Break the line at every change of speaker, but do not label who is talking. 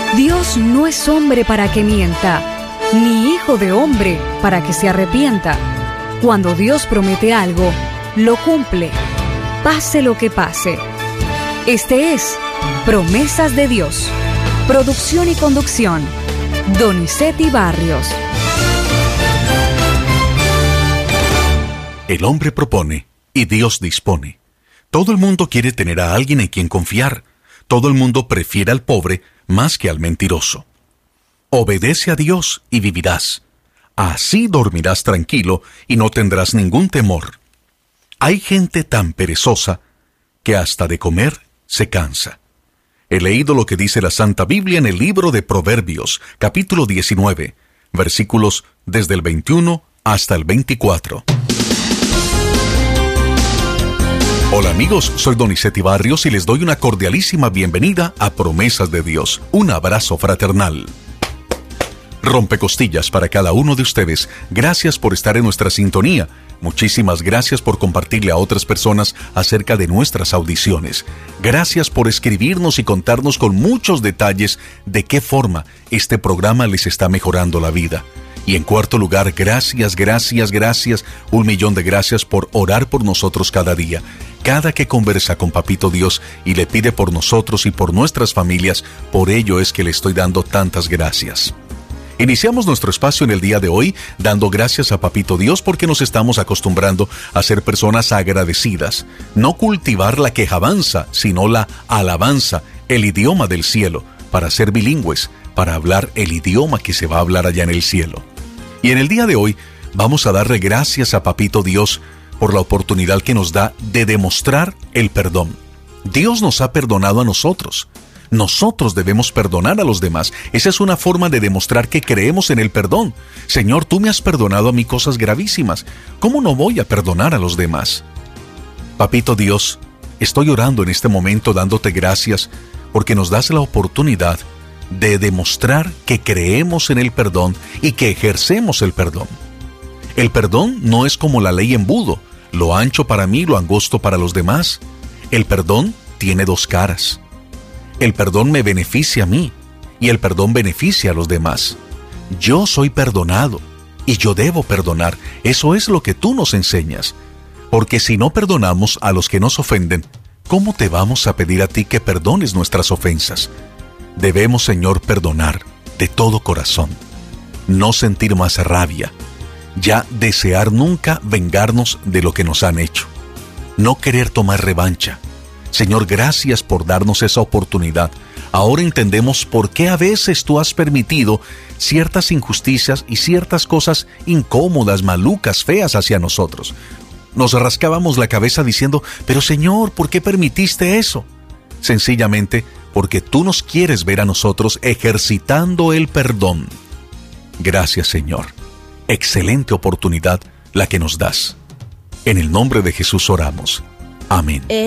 Dios no es hombre para que mienta, ni hijo de hombre para que se arrepienta. Cuando Dios promete algo, lo cumple, pase lo que pase. Este es Promesas de Dios. Producción y conducción, Donizetti Barrios.
El hombre propone y Dios dispone. Todo el mundo quiere tener a alguien en quien confiar. Todo el mundo prefiere al pobre más que al mentiroso. Obedece a Dios y vivirás. Así dormirás tranquilo y no tendrás ningún temor. Hay gente tan perezosa que hasta de comer se cansa. He leído lo que dice la Santa Biblia en el libro de Proverbios, capítulo 19, versículos desde el 21 hasta el 24. Hola amigos, soy Donizetti Barrios y les doy una cordialísima bienvenida a Promesas de Dios. Un abrazo fraternal. Rompecostillas para cada uno de ustedes. Gracias por estar en nuestra sintonía. Muchísimas gracias por compartirle a otras personas acerca de nuestras audiciones. Gracias por escribirnos y contarnos con muchos detalles de qué forma este programa les está mejorando la vida. Y en cuarto lugar, gracias, 1,000,000 de gracias por orar por nosotros cada día. Cada que conversa con Papito Dios y le pide por nosotros y por nuestras familias, por ello es que le estoy dando tantas gracias. Iniciamos nuestro espacio en el día de hoy dando gracias a Papito Dios porque nos estamos acostumbrando a ser personas agradecidas. No cultivar la quejabanza, sino la alabanza, el idioma del cielo, para ser bilingües, para hablar el idioma que se va a hablar allá en el cielo. Y en el día de hoy vamos a darle gracias a Papito Dios por la oportunidad que nos da de demostrar el perdón. Dios nos ha perdonado a nosotros. Nosotros debemos perdonar a los demás. Esa es una forma de demostrar que creemos en el perdón. Señor, tú me has perdonado a mí cosas gravísimas. ¿Cómo no voy a perdonar a los demás? Papito Dios, estoy orando en este momento dándote gracias porque nos das la oportunidad de demostrar que creemos en el perdón y que ejercemos el perdón. El perdón no es como la ley embudo, lo ancho para mí, lo angosto para los demás. El perdón tiene dos caras. El perdón me beneficia a mí y el perdón beneficia a los demás. Yo soy perdonado y yo debo perdonar. Eso es lo que tú nos enseñas. Porque si no perdonamos a los que nos ofenden, ¿cómo te vamos a pedir a ti que perdones nuestras ofensas? Debemos, Señor, perdonar de todo corazón. No sentir más rabia. Ya desear nunca vengarnos de lo que nos han hecho. No querer tomar revancha. Señor, gracias por darnos esa oportunidad. Ahora entendemos por qué a veces tú has permitido ciertas injusticias y ciertas cosas incómodas, malucas, feas hacia nosotros. Nos rascábamos la cabeza diciendo, pero Señor, ¿por qué permitiste eso? Sencillamente porque tú nos quieres ver a nosotros ejercitando el perdón. Gracias, Señor. Excelente oportunidad la que nos das. En el nombre de Jesús oramos. Amén.